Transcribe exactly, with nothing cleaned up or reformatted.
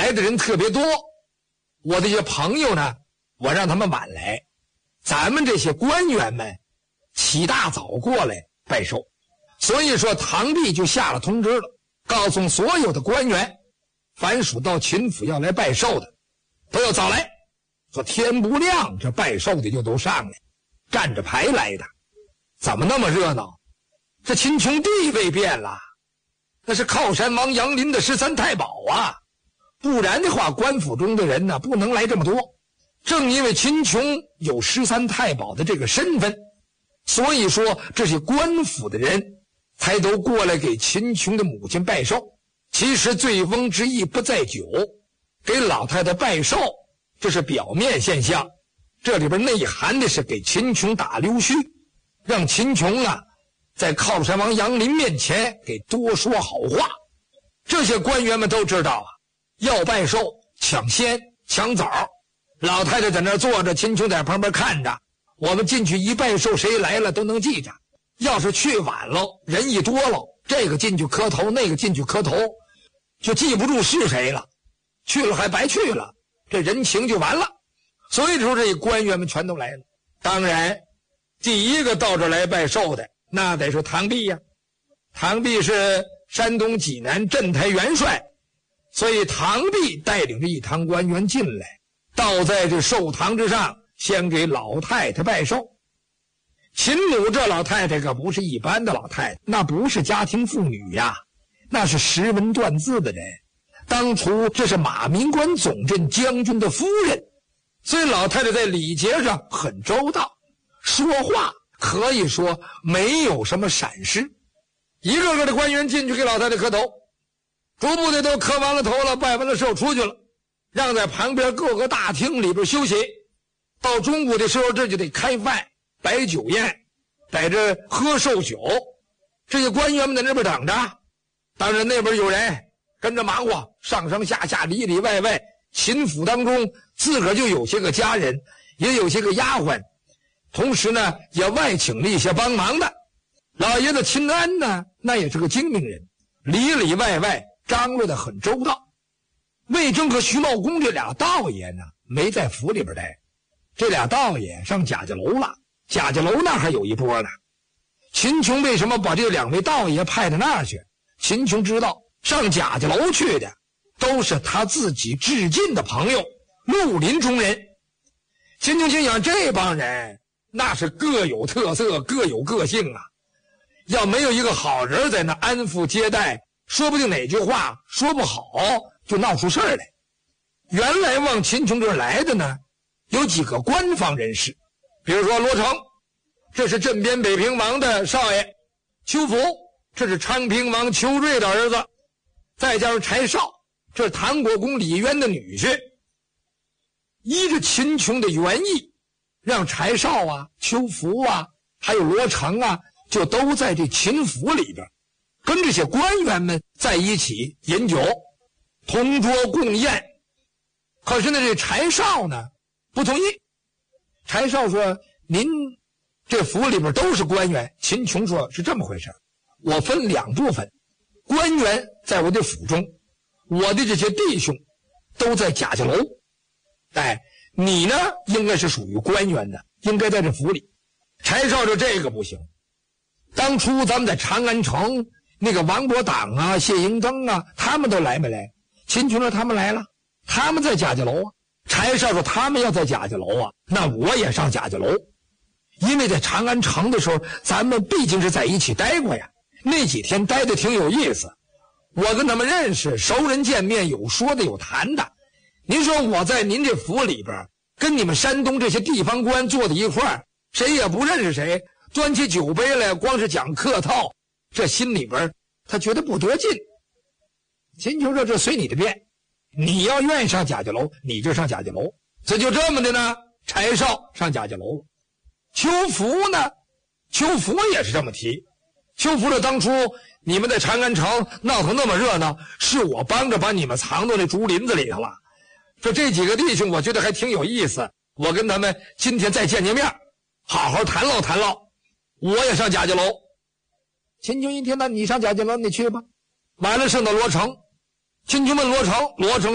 来的人特别多，我的一些朋友呢，我让他们晚来，咱们这些官员们起大早过来拜寿。所以说唐帝就下了通知了，告诉所有的官员，凡属到秦府要来拜寿的都要早来，说天不亮这拜寿的就都上来，站着排来的。怎么那么热闹？这秦琼地位变了，那是靠山王杨林的十三太保啊，不然的话官府中的人呢不能来这么多。正因为秦琼有十三太保的这个身份，所以说这些官府的人才都过来给秦琼的母亲拜寿。其实醉翁之意不在酒，给老太太拜寿这是表面现象，这里边内涵的是给秦琼打溜须，让秦琼啊在靠山王杨林面前给多说好话。这些官员们都知道啊，要拜寿抢先抢早，老太太在那儿坐着，秦琼在旁边看着，我们进去一拜寿，谁来了都能记着。要是去晚了，人一多了，这个进去磕头，那个进去磕头，就记不住是谁了，去了还白去了，这人情就完了。所以说这官员们全都来了。当然第一个到这来拜寿的那得是唐弼呀、啊，唐弼是山东济南镇台元帅，所以唐弼带领着一堂官员进来，倒在这寿堂之上，先给老太太拜寿。秦母这老太太可不是一般的老太太，那不是家庭妇女呀，那是识文断字的人。当初这是马明关总镇将军的夫人，所以老太太在礼节上很周到，说话可以说没有什么闪失。一个个的官员进去给老太太磕头，逐步的都磕完了头了，拜完了寿出去了，让在旁边各个大厅里边休息。到中午的时候这就得开饭摆酒宴，摆着喝寿酒，这些官员们在那边等着。当然那边有人跟着忙活，上上下下里里外外，秦府当中自个儿就有些个家人，也有些个丫鬟，同时呢也外请了一些帮忙的。老爷子秦安呢，那也是个精明人，里里外外张罗得很周到。魏征和徐茂公这俩道爷呢没在府里边待，这俩道爷上贾家楼了，贾家楼那还有一波呢。秦琼为什么把这两位道爷派到那儿去？秦琼知道上贾家楼去的都是他自己至近的朋友，绿林中人。秦琼心想，这帮人那是各有特色，各有个性啊，要没有一个好人在那安抚接待，说不定哪句话说不好就闹出事儿来。原来往秦琼这儿来的呢有几个官方人士，比如说罗成，这是镇边北平王的少爷；邱福，这是昌平王邱瑞的儿子；再加上柴绍，这是唐国公李渊的女婿。依着秦琼的原意，让柴绍啊、邱福啊还有罗成啊就都在这秦府里边跟这些官员们在一起饮酒同桌共宴。可是呢这柴绍呢不同意。柴绍说，您这府里边都是官员。秦琼说，是这么回事，我分两部分，官员在我的府中，我的这些弟兄都在贾家楼。哎，你呢应该是属于官员的，应该在这府里。柴绍说，这个不行，当初咱们在长安城那个王伯党啊、谢迎登啊，他们都来没来？秦琼说他们来了，他们在贾家楼啊。柴绍说，他们要在贾家楼啊，那我也上贾家楼。因为在长安城的时候咱们毕竟是在一起待过呀，那几天待得挺有意思，我跟他们认识，熟人见面，有说的有谈的。您说我在您这府里边跟你们山东这些地方官坐在一块儿，谁也不认识谁，端起酒杯来光是讲客套，这心里边他觉得不得劲。秦琼说，这随你的便，你要愿意上贾家楼你就上贾家楼。这就这么的呢，柴绍上贾家楼了。邱福呢，邱福也是这么提。邱福说，当初你们在长安城闹腾那么热闹，是我帮着把你们藏到那竹林子里头了。说这几个弟兄我觉得还挺有意思，我跟他们今天再见见面，好好谈唠谈唠，我也上贾家楼。秦琼一听，那你上贾家楼你去吧。完了剩到罗成，秦琼问罗成，罗成